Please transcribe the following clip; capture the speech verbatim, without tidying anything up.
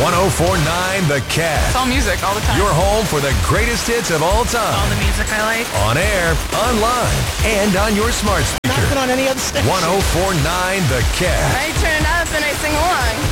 ten forty-nine The Cat. It's all music all the time. Your home for the greatest hits of all time. All the music I like. On air, online, and on your smart speaker. Not been on any other station. ten forty-nine The Cat. I turn it up and I sing along.